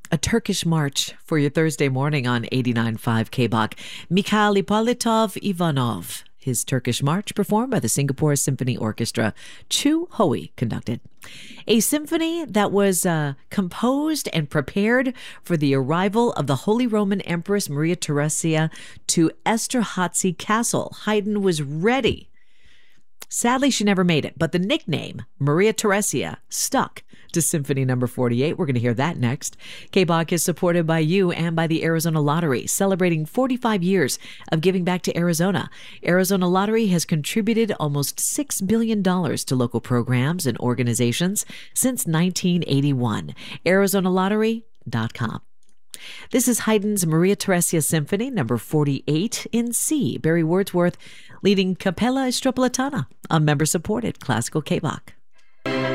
A Turkish march for your Thursday morning on 89.5 KBOK. Mikhail Ippolitov Ivanov. His Turkish march performed by the Singapore Symphony Orchestra. Chu Hui conducted. A symphony that was composed and prepared for the arrival of the Holy Roman Empress Maria Theresia to Esterházy Castle. Haydn was ready. Sadly, she never made it, but the nickname, Maria Theresia, stuck to Symphony Number 48. We're going to hear that next. KBOK is supported by you and by the Arizona Lottery, celebrating 45 years of giving back to Arizona. Arizona Lottery has contributed almost $6 billion to local programs and organizations since 1981. ArizonaLottery.com. This is Haydn's Maria Theresia Symphony, number 48 in C. Barry Wordsworth leading Capella Estropolitana, a member-supported classical KBOK.